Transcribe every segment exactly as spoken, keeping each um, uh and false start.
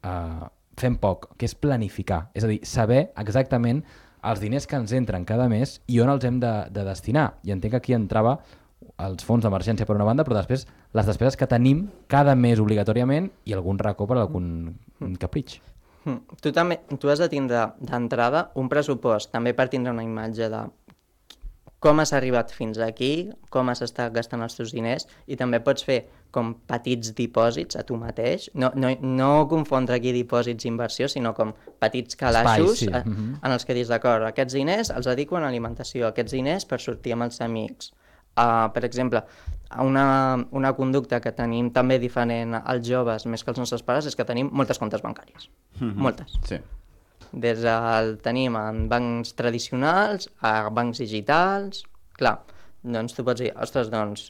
uh, fem poc, que és planificar. És a dir, saber exactament els diners que ens entren cada mes i on els hem de, de destinar. I entenc que aquí entrava els fons d'emergència per una banda, però després les despeses que tenim cada mes obligatòriament i algun racó per algun capritx. Mm. Tu també tu has de tindre d'entrada un pressupost, també per tindre una imatge de com has arribat fins aquí, com has estat gastant els teus diners, i també pots fer com petits dipòsits a tu mateix, no, no, no confondre aquí dipòsits i inversió, sinó com petits calaixos Espai, sí. a, en els que dius, d'acord, aquests diners els dedico en alimentació, aquests diners per sortir amb els amics. Uh, per exemple, una, una conducta que tenim també diferent als joves més que els nostres pares és que tenim moltes comptes bancàries, mm-hmm. moltes. Sí. Des del tenim en bancs tradicionals a bancs digitals. Clar, doncs tu pots dir, ostres, doncs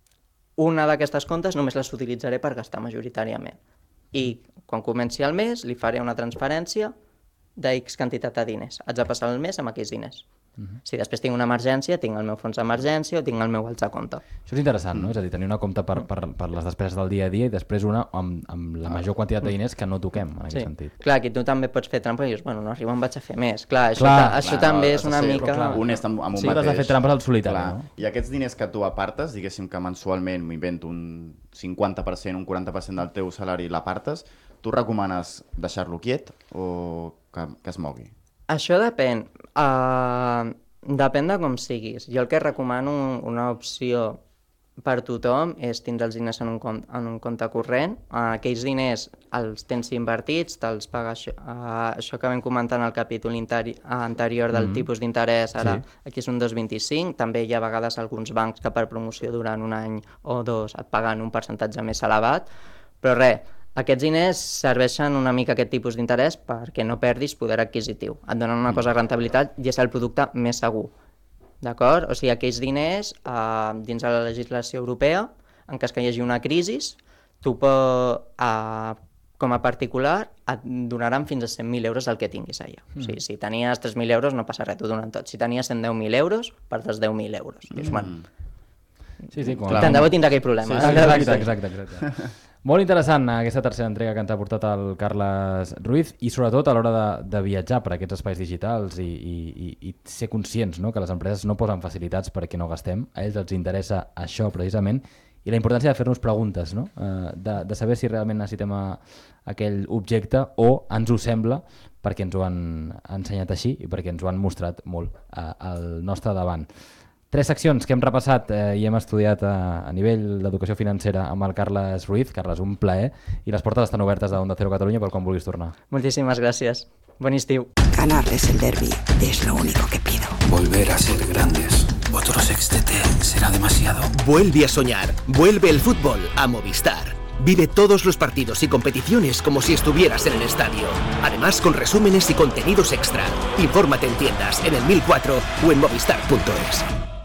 una d'aquestes comptes només les utilitzaré per gastar majoritàriament. I quan comenci el mes li faré una transferència de X quantitat de diners. Haig de passar el mes amb aquells diners. Uh-huh. Si després tinc una emergència, tinc el meu fons d'emergència o tinc el meu altre compte. Això és interessant, no? És a dir, tenir una compte per, per, per les despeses del dia a dia i després una amb, amb la major quantitat de diners que no toquem, en aquest sí. sentit. Clar, aquí tu també pots fer trampa i dius, bueno, no arribo, em vaig a fer més. Clar, això, clar, ta, això clar, també no, és una ser, mica... Clar, honest amb, amb un sí, mateix. has de fer trampes al solitari, clar. No? I aquests diners que tu apartes, diguéssim que mensualment m'invento un cinquanta per cent, un quaranta per cent del teu salari l'apartes, tu recomanes deixar-lo quiet o que, que es mogui? Això depèn. Uh, depèn de com siguis. Jo el que recomano, una opció per tothom, és tindre els diners en un compte, en un compte corrent. Uh, aquells diners els tens invertits, te'ls paga això, uh, això que vam comentar en el capítol interi- anterior del mm-hmm. tipus d'interès, ara sí. Aquí és un dos coma vint-i-cinc. També hi ha a vegades alguns bancs que per promoció durant un any o dos et paguen un percentatge més elevat, però res, aquests diners serveixen una mica aquest tipus d'interès perquè no perdis poder adquisitiu. Et donen una cosa de rentabilitat i és el producte més segur. D'acord? O sigui, aquells diners, eh, dins de la legislació europea, en cas que hi hagi una crisi, tu pot, eh, com a particular, et donaran fins a cent mil euros del que tinguis allà. Mm. O sigui, si tenies tres mil euros no passa res, t'ho donen tot. Si tenies cent deu mil euros, perds deu mil euros. Dius, mm. bueno, sí, sí, tant de bo tindrà aquell problema. Sí, sí, exacte, exacte, exacte. Molt interessant aquesta tercera entrega que ens ha portat el Carles Ruiz i sobretot a l'hora de, de viatjar per aquests espais digitals i, i, i ser conscients, no? Que les empreses no posen facilitats perquè no gastem, a ells els interessa això precisament i la importància de fer-nos preguntes, no? uh, de, de saber si realment necessitem a, aquell objecte o ens ho sembla perquè ens ho han ensenyat així i perquè ens ho han mostrat molt uh, al nostre davant. Tres seccions que hem repassat eh, i hem estudiat a, a nivell d'educació financera amb el Carles Ruiz. Carles, un plaer. I les portes estan obertes a Onda Cero Catalunya per quan vulguis tornar. Moltíssimes gràcies. Bon estiu. Ganarles el derbi es lo único que pido. Volver a ser grandes. Otro sextete será demasiado. Vuelve a soñar. Vuelve el fútbol a Movistar. Vive todos los partidos y competiciones como si estuvieras en el estadio. Además, con resúmenes y contenidos extra. Infórmate en tiendas, en el mil cuatro o en movistar punto es.